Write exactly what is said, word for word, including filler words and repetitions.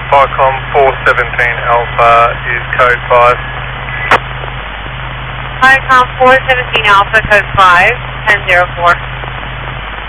Vicom four seventeen Alpha is code five. Vicom four seventeen Alpha, code five, ten zero four.